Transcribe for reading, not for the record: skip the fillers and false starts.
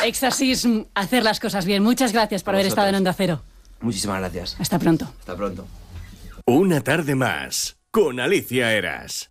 Exasism, hacer las cosas bien. Muchas gracias por haber estado en Onda Cero. Muchísimas gracias. Hasta pronto. Hasta pronto. Una tarde más con Alicia Eras.